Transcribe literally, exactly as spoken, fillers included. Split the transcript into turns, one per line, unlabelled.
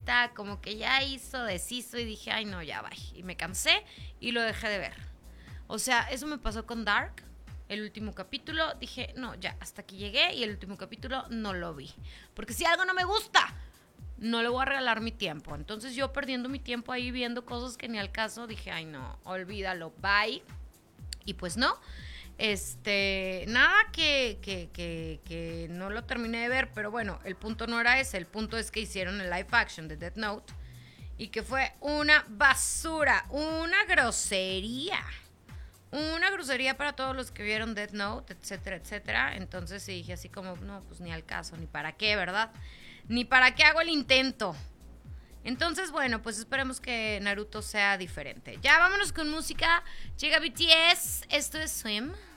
ahorita como que ya hizo, deshizo y dije, ay no, ya, bye. Y me cansé y lo dejé de ver. O sea, eso me pasó con Dark, el último capítulo. Dije, no, ya, hasta aquí llegué y el último capítulo no lo vi. Porque si algo no me gusta, no le voy a regalar mi tiempo. Entonces yo perdiendo mi tiempo ahí viendo cosas que ni al caso, dije, ay no, olvídalo, bye. Y pues no. Este, nada que, que, que, que no lo terminé de ver, pero bueno, el punto no era ese, el punto es que hicieron el live action de Death Note y que fue una basura, una grosería, una grosería para todos los que vieron Death Note, etcétera, etcétera. Entonces sí dije así como, no, pues ni al caso, ni para qué, ¿verdad? Ni para qué hago el intento. Entonces, bueno, pues esperemos que Naruto sea diferente. Ya vámonos con música. Llega B T S, esto es Swim.